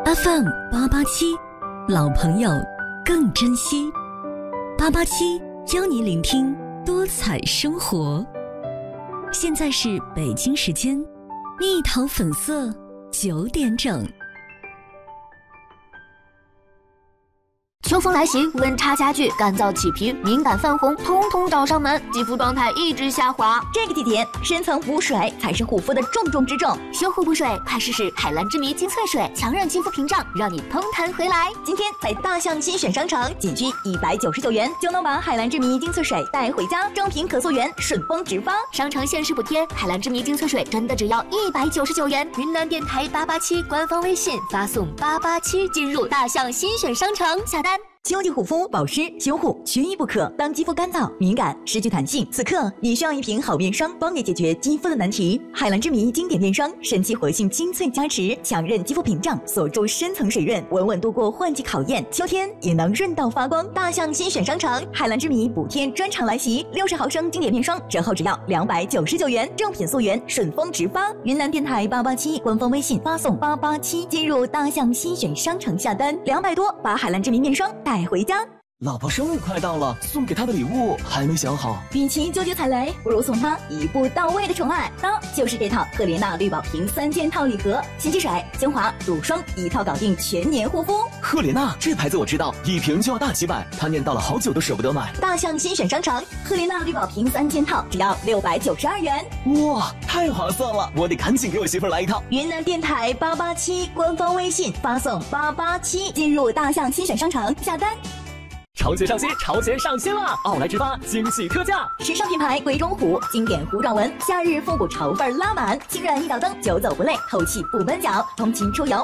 FM 887，老朋友更珍惜。887邀你聆听多彩生活。现在是北京时间蜜桃粉色9点整。 秋风来袭，温差加剧，干燥起皮，敏感泛红，通通找上门，肌肤状态一直下滑。 这个季节，深层补水才是护肤的重中之重。 修护补水，快试试海蓝之谜精粹水，强韧肌肤屏障，让你嘭弹回来。 今天在大象新选商城，仅需199元就能把海蓝之谜精粹水带回家，正品可溯源，顺丰直发。 商城限时补贴，海蓝之谜精粹水真的只要199元。云南电台887官方微信发送887进入大象新选商城下单。 秋季护肤保湿修护缺一不可。当肌肤干燥、敏感、失去弹性，此刻你需要一瓶好面霜，帮你解决肌肤的难题。海蓝之谜经典面霜，神奇活性精粹加持，强韧肌肤屏障，锁住深层水润，稳稳度过换季考验。秋天也能润到发光。大象新选商城，海蓝之谜补贴专场来袭，60毫升经典面霜折后只要299元，正品溯源，顺丰直发。云南电台887官方微信发送887进入大象新选商城下单，200多把海蓝之谜面霜带回家。 老婆生日快到了，送给她的礼物还没想好。 与其纠结踩雷，不如送她一步到位的宠爱。那就是这套赫莲娜绿宝瓶3件套礼盒，洗洁水、精华、乳霜一套搞定全年护肤。 赫莲娜这牌子我知道，一瓶就要大几百，她念叨了好久都舍不得买。 大象新选商城，赫莲娜绿宝瓶3件套只要692元。 哇，太划算了，我得赶紧给我媳妇来一套。 云南电台887官方微信发送887进入大象新选商城下单。 潮节上新，潮钱上新啦！奥莱直发惊喜特价， 时尚品牌鬼冢虎经典糊状纹，夏日复古潮范拉满，轻软一脚蹬，久走不累，透气不闷脚，通勤出游